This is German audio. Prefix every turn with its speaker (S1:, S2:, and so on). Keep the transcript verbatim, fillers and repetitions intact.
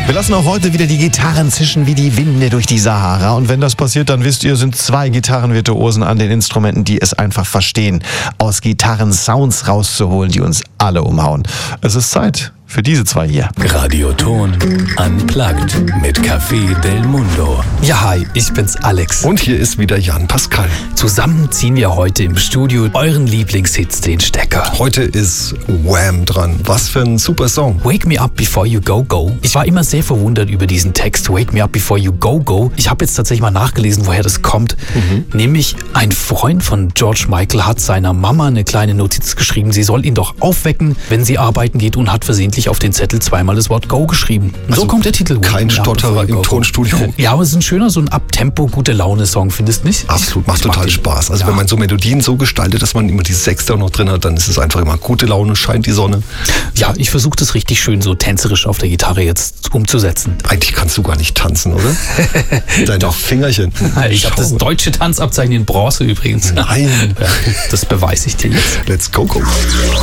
S1: Wir lassen auch heute wieder die Gitarren zischen wie die Winde durch die Sahara. Und wenn das passiert, dann wisst ihr, sind zwei Gitarrenvirtuosen an den Instrumenten, die es einfach verstehen, aus Gitarren Sounds rauszuholen, die uns alle umhauen. Es ist Zeit für diese zwei hier.
S2: Radioton Unplugged mit Café Del Mundo.
S3: Ja, hi, ich bin's Alex.
S4: Und hier ist wieder Jan Pascal.
S3: Zusammen ziehen wir heute im Studio euren Lieblingshits den Stecker.
S4: Heute ist Wham dran. Was für ein super Song.
S3: Wake Me Up Before You Go Go. Ich war immer sehr verwundert über diesen Text, Wake Me Up Before You Go Go. Ich habe jetzt tatsächlich mal nachgelesen, woher das kommt. Mhm. Nämlich ein Freund von George Michael hat seiner Mama eine kleine Notiz geschrieben, sie soll ihn doch aufwecken, wenn sie arbeiten geht, und hat versehentlich auf den Zettel zweimal das Wort Go geschrieben. Also so kommt der Titel.
S4: Kein Stotterer im Tonstudio.
S3: Ja, aber es ist ein schöner, so ein Abtempo, gute Laune-Song, findest du nicht?
S4: Absolut, macht
S3: das
S4: total
S3: macht
S4: Spaß. Also
S3: ja.
S4: wenn man so Melodien so gestaltet, dass man immer die Sechste auch noch drin hat, dann ist es einfach immer gute Laune, scheint die Sonne.
S3: Ja, ich versuche das richtig schön so tänzerisch auf der Gitarre jetzt umzusetzen.
S4: Eigentlich kannst du gar nicht tanzen, oder? Deine
S3: Doch.
S4: Fingerchen.
S3: Ich habe das deutsche Tanzabzeichen in Bronze übrigens.
S4: Nein.
S3: Das beweise ich dir jetzt.
S4: Let's go, go.